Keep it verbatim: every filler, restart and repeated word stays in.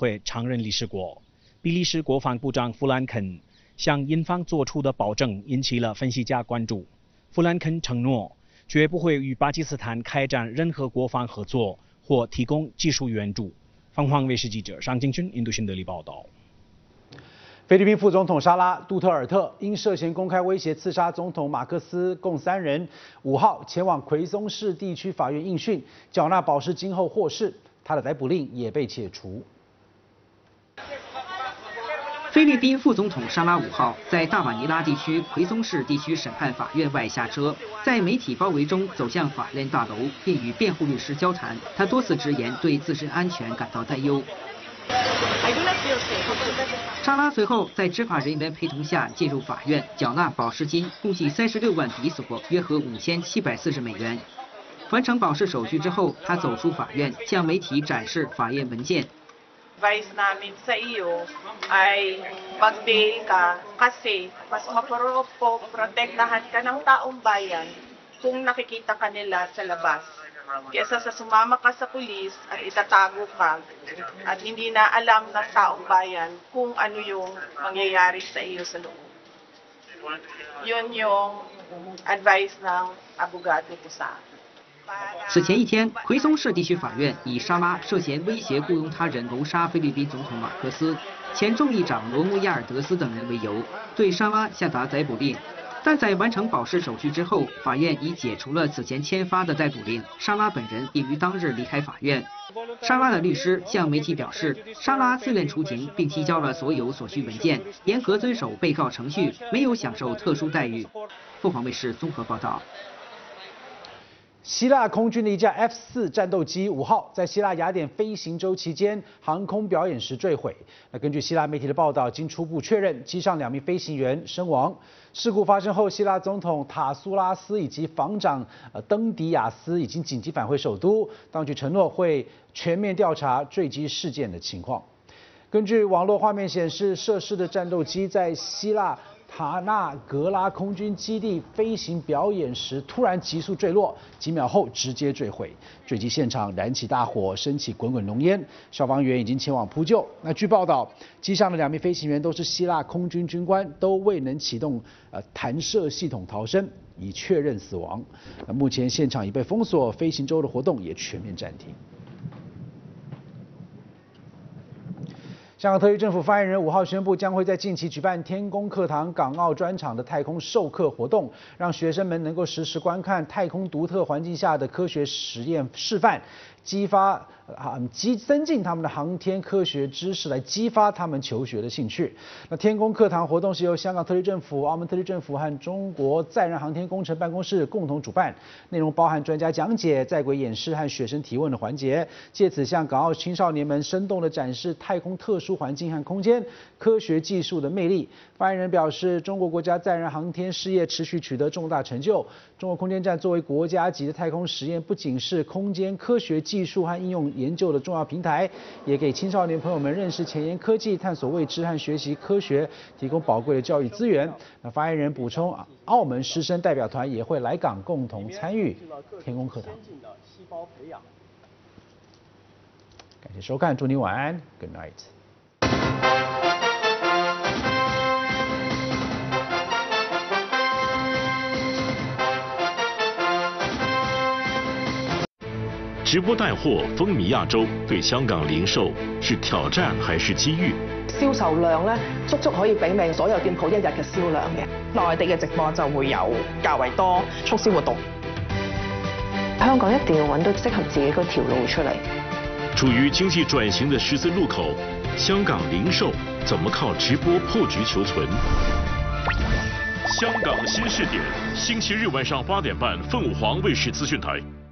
会常任理事国。比利时国防部长弗兰肯向英方做出的保证引起了分析家关注。弗兰肯承诺绝不会与巴基斯坦开展任何国防合作或提供技术援助。凤凰卫视记者尚敬军印度新德里报道。 菲律宾副总统沙拉·杜特尔特因涉嫌公开威胁刺杀总统马克思，共三人，五号前往奎松市地区法院应讯，缴纳保释金后获释，他的逮捕令也被解除。 菲律宾副总统沙拉五号在大马尼拉地区奎松市地区审判法院外下车，在媒体包围中走向法院大楼，并与辩护律师交谈。他多次直言对自身安全感到担忧。沙拉随后在执法人员陪同下进入法院，缴纳保释金，共计三十六万比索，约合五千七百四十美元。完成保释手续之后，他走出法院，向媒体展示法院文件。 Advice namin sa iyo ay mag-bail ka kasi mas maprotektahan ka ng taong bayan kung nakikita ka nila sa labas. Kesa sa sumama ka sa pulis at itatago ka at hindi na alam ng taong bayan kung ano yung mangyayari sa iyo sa loob. Yun yung advice ng abogado ko sa akin. 此前一天，奎松市地区法院以沙拉涉嫌威胁雇佣他人谋杀菲律宾总统马克思、前众议长罗穆亚尔德斯等人为由，对沙拉下达逮捕令。但在完成保释手续之后，法院已解除了此前签发的逮捕令。沙拉本人也于当日离开法院。沙拉的律师向媒体表示，沙拉自愿出庭，并提交了所有所需文件，严格遵守被告程序，没有享受特殊待遇。凤凰卫视综合报道。 希腊空军的一架 F 四战斗机五号在希腊雅典飞行周期间航空表演时坠毁。那根据希腊媒体的报道，经初步确认，机上两名飞行员身亡。事故发生后，希腊总统塔苏拉斯以及防长呃登迪亚斯已经紧急返回首都，当局承诺会全面调查坠机事件的情况。根据网络画面显示，涉事的战斗机在希腊塔纳格拉空军基地飞行表演时突然急速坠落，几秒后直接坠毁。坠机现场燃起大火，升起滚滚浓烟，消防员已经前往扑救。那据报道，机上的两名飞行员都是希腊空军军官，都未能启动呃弹射系统逃生，已确认死亡。那目前现场已被封锁，飞行周的活动也全面暂停。香港特区政府发言人五号宣布，将会在近期举办天宫课堂港澳专场的太空授课活动，让学生们能够实时观看太空独特环境下的科学实验示范，激发啊激增进他们的航天科学知识，来激发他们求学的兴趣。那天宫课堂活动是由香港特区政府、澳门特区政府和中国载人航天工程办公室共同主办，内容包含专家讲解、在轨演示和学生提问的环节，借此向港澳青少年们生动地展示太空特殊环境和空间科学技术的魅力。发言人表示，中国国家载人航天事业持续取得重大成就。中国空间站作为国家级的太空实验，不仅是空间科学技术和应用研究的重要平台，也给青少年朋友们认识前沿科技、探索未知和学习科学提供宝贵的教育资源。那发言人补充，澳门师生代表团也会来港共同参与天宫课堂。感谢收看，祝你晚安 ，Good night。 直播帶貨風靡亞洲，對香港零售是挑戰還是機遇？ 銷售量咧，足足可以媲美所有店鋪一日嘅銷量嘅。內地嘅直播就會有較為多促銷活動。香港一定要揾到適合自己嗰條路出嚟。 處於經濟轉型的十字路口，香港零售怎麼靠直播破局求存？香港新視點，星期日晚上八點半，鳳凰衛視資訊台。